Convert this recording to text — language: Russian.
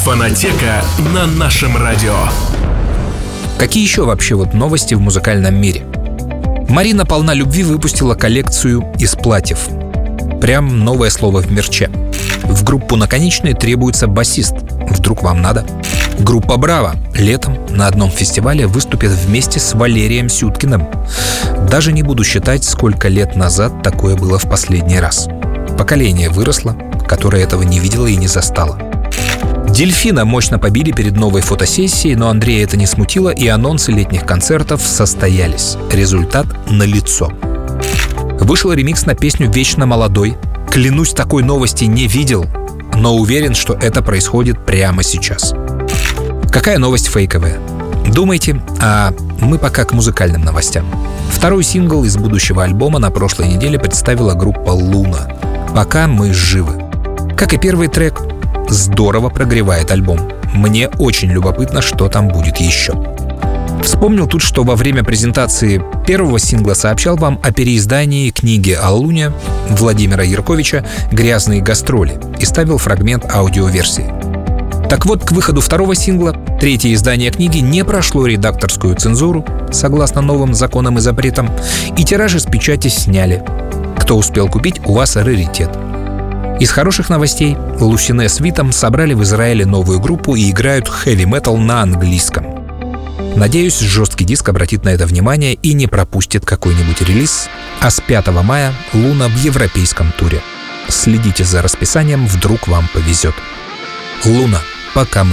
Фонотека на нашем радио. Какие еще вообще новости в музыкальном мире? Марина «Полна любви» выпустила коллекцию из платьев. Прям новое слово в мерче. В группу «Наконечные» требуется басист. Вдруг вам надо? Группа «Браво» летом на одном фестивале выступит вместе с Валерием Сюткиным. Даже не буду считать, сколько лет назад такое было в последний раз. Поколение выросло, которое этого не видело и не застало. Дельфина мощно побили перед новой фотосессией, но Андрея это не смутило, и анонсы летних концертов состоялись. Результат налицо. Вышел ремикс на песню «Вечно молодой». Клянусь, такой новости не видел, но уверен, что это происходит прямо сейчас. Какая новость фейковая? Думайте, а мы пока к музыкальным новостям. Второй сингл из будущего альбома на прошлой неделе представила группа «Луна». «Пока мы живы». Как и первый трек, здорово прогревает альбом. Мне очень любопытно, что там будет еще. Вспомнил тут, что во время презентации первого сингла сообщал вам о переиздании книги о Луне Владимира Ярковича «Грязные гастроли» и ставил фрагмент аудиоверсии. Так вот, к выходу второго сингла третье издание книги не прошло редакторскую цензуру, согласно новым законам и запретам, и тиражи с печати сняли. Кто успел купить, у вас раритет. Из хороших новостей Лусине с Витом собрали в Израиле новую группу и играют хэви-метал на английском. Надеюсь, жесткий диск обратит на это внимание и не пропустит какой-нибудь релиз. А с 5 мая Луна в европейском туре. Следите за расписанием, вдруг вам повезет. Луна, пока мы